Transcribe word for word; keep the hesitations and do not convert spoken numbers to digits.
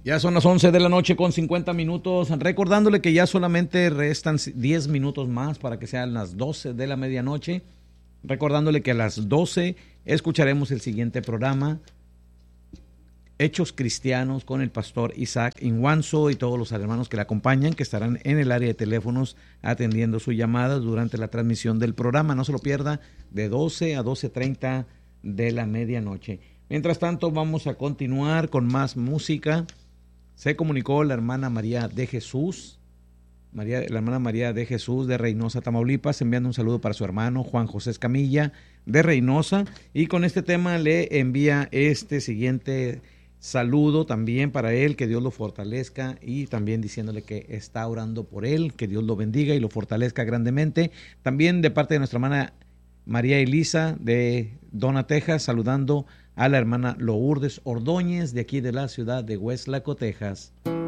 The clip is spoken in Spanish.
Ya son las once de la noche con cincuenta minutos, recordándole que ya solamente restan diez minutos más para que sean las doce de la medianoche, recordándole que a las doce escucharemos el siguiente programa, Hechos Cristianos, con el pastor Isaac Inguanzo y todos los hermanos que le acompañan, que estarán en el área de teléfonos atendiendo sus llamadas durante la transmisión del programa. No se lo pierda, de doce a doce treinta de la medianoche. Mientras tanto, vamos a continuar con más música. Se comunicó la hermana María de Jesús, María, la hermana María de Jesús de Reynosa, Tamaulipas, enviando un saludo para su hermano Juan José Escamilla de Reynosa, y con este tema le envía este siguiente saludo también para él, que Dios lo fortalezca, y también diciéndole que está orando por él, que Dios lo bendiga y lo fortalezca grandemente. También de parte de nuestra hermana María Elisa de Dona, Texas, saludando a la hermana Lourdes Ordóñez de aquí de la ciudad de Hueslaco, Texas.